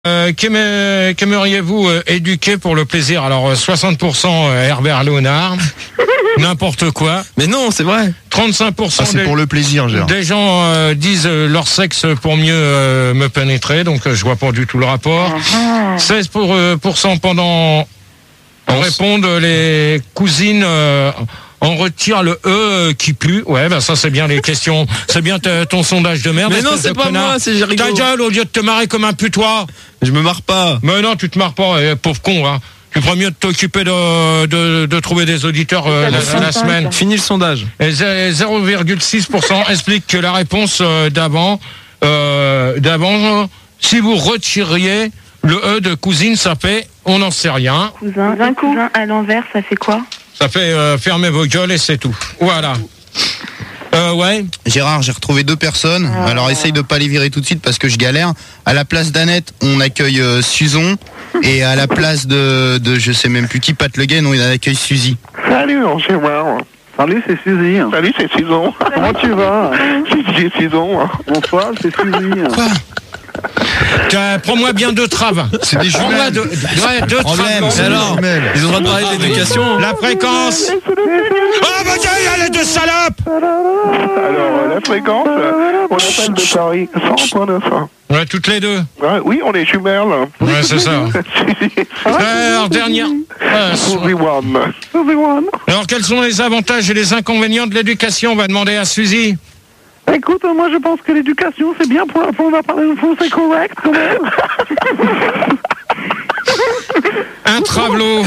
Qu'aimeriez-vous éduquer pour le plaisir? Alors 60% Herbert Léonard, n'importe quoi. Mais non, c'est vrai. 35% c'est pour le plaisir, Gérard. Des gens disent leur sexe pour mieux me pénétrer, donc je vois pas du tout le rapport. 16% pendant répondent les cousines. On retire le E qui pue. Ouais, bah ça c'est bien les questions. C'est bien ton sondage de merde. Mais non, c'est pas moi, c'est Jéricho. Ta gueule, au lieu de te marrer comme un putois. Je me marre pas. Mais non, tu te marres pas, pauvre con. Hein. Tu ferais mieux de t'occuper de trouver des auditeurs la semaine. Fini le sondage. Et 0,6% explique que la réponse d'avant, si vous retiriez le E de cousine, ça fait on n'en sait rien. Cousin à l'envers, ça fait quoi? Ça fait fermez vos gueules et c'est tout. Voilà. Ouais. Gérard, j'ai retrouvé 2 personnes. Alors essaye de pas les virer tout de suite parce que je galère. À la place d'Annette, on accueille Suzon. Et à la place de je sais même plus qui, Pat Le Guen, on accueille Suzy. Salut, Gérard. Salut, c'est Suzy. Salut, c'est Suzon. Comment tu vas? C'est Suzon. Bonsoir, c'est Suzy. Quoi? Prends-moi bien 2 traves. C'est des jumelles. Deux Problème, traves. c'est Alors, ils ont le droit de parler de l'éducation. La fréquence. Oh bah tiens, il y a les 2 salopes. Alors, la fréquence, on appelle de Paris 100.9. Ouais, toutes les 2. Ouais, oui, on est jumelles. Ouais, c'est ça. Alors, dernière. Everyone. Alors, quels sont les avantages et les inconvénients de l'éducation? On va demander à Suzy. Écoute, moi je pense que l'éducation c'est bien pour apprendre à parler français correct quand même. Un travelot.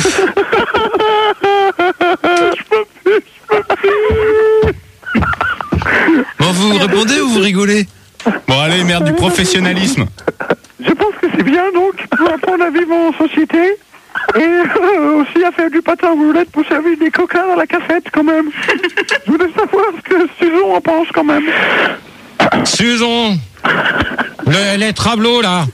Bon, vous répondez ou vous rigolez? Bon allez, merde, du professionnalisme. Je pense que c'est bien donc pour apprendre à vivre en société et aussi à faire du patin à roulettes pour servir des coquins à la cafette quand même. Je voulais savoir ce que Suzon en pense quand même. Suzon. Les travelots là.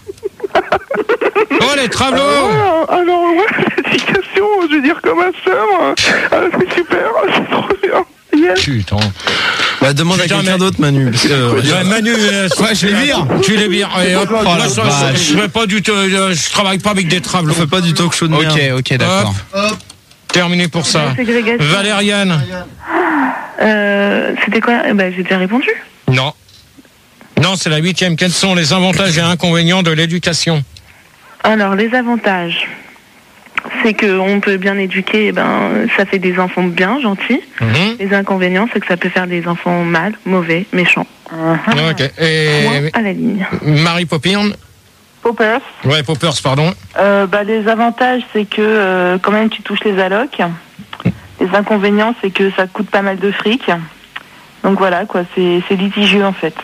Oh les travelots. Alors, ouais, l'éducation, je veux dire, comme ma sœur, c'est super, c'est trop bien. Yes. Putain. Bah, demande à quelqu'un d'autre, Manu. Ouais, Manu, je les vire. Tu les vires. Et hop, moi, la je fais pas du tout, je travaille pas avec des travelots. On fait pas du talk show de merde. Ok, d'accord. Terminé pour ça. Valériane. C'était quoi? J'ai déjà répondu. Non. Non, c'est la 8e. Quels sont les avantages et inconvénients de l'éducation? Alors, les avantages, c'est qu'on peut bien éduquer, ça fait des enfants bien, gentils. Les inconvénients, c'est que ça peut faire des enfants mal, mauvais, méchants. Ok. Et Point à la ligne. Marie Popirn. Poppers. Ouais, Poppers, pardon. Les avantages, c'est que quand même tu touches les allocs. Les inconvénients, c'est que ça coûte pas mal de fric. Donc voilà, quoi, c'est litigieux en fait.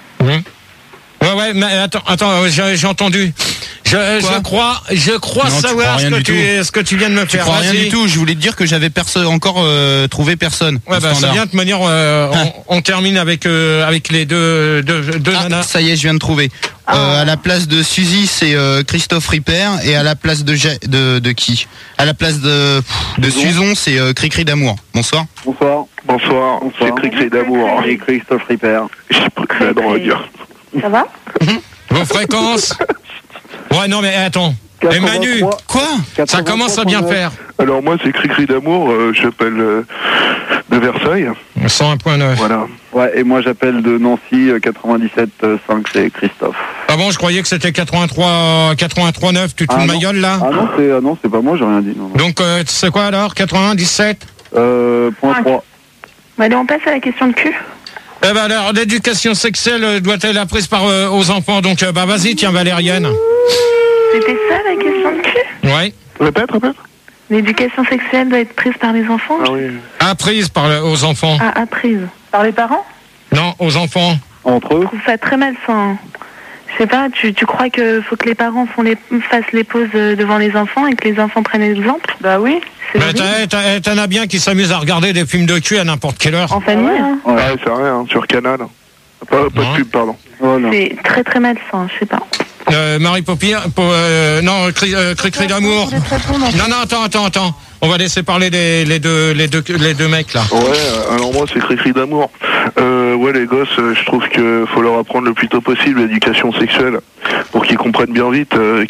Ouais, mais attends, j'ai entendu. Je crois Non, savoir ce que tu viens de me Tu faire. crois rien Vas-y. du tout, je voulais te dire que j'avais encore trouvé personne. Ouais, c'est bien de manière, on termine avec les deux nanas. Ça y est, je viens de trouver. À la place de Suzy, c'est Christophe Ripper, et à la place de qui? À la place de Suzon, c'est Cricri d'amour. Bonsoir. Bonsoir, c'est Cricri d'amour. Et Christophe Ripper. J'ai pris la drogue. Ça va? Vos fréquences? Ouais, non, mais attends. Et Manu, Quoi? ça commence à bien faire. Alors moi, c'est Cricri d'amour, j'appelle de Versailles. 101.9. Voilà. Ouais, et moi j'appelle de Nancy 97.5, c'est Christophe. Ah bon, je croyais que c'était 83.9. Tu te fous de ma gueule, là? Ah non, c'est pas moi, j'ai rien dit. Non. Donc, c'est quoi alors? 97? Point 3. Allez, on passe à la question de cul. Eh ben alors, l'éducation sexuelle doit être apprise aux enfants. Donc, vas-y, tiens, Valériane. C'était ça la question de cul? Ouais. Répète. L'éducation sexuelle doit être prise par les enfants? Ah oui. Apprise aux enfants. Ah, apprise. Par les parents? Non, aux enfants. Entre eux. Je trouve ça très malsain. Je sais pas, tu crois qu'il faut que les parents fassent les pauses devant les enfants et que les enfants prennent l'exemple? Bah oui. T'en as bien qui s'amusent à regarder des films de cul à n'importe quelle heure. En famille? Ouais, c'est rien, sur Canal. Pas de pub, pardon. C'est très très malsain, je sais pas. Marie Popir, non, Cricri d'amour. Non, attends. On va laisser parler les deux mecs là. Ouais, alors moi c'est Cricri d'amour. ouais, les gosses, je trouve qu'il faut leur apprendre le plus tôt possible l'éducation sexuelle pour qu'ils comprennent bien vite